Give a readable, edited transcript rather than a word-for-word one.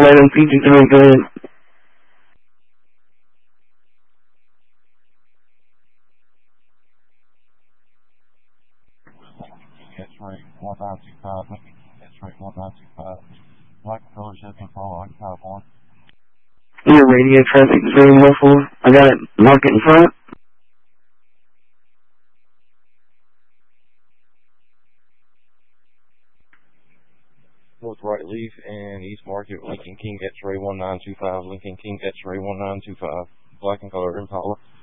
item features doing good. X-ray 1925, X-ray 1925, black color 74, occupied 1. Your radio traffic is very muffled. I got it marked in front. North right leaf and East Market, Lincoln King X-ray 1925, Lincoln King X-ray 1925, black and color Impala.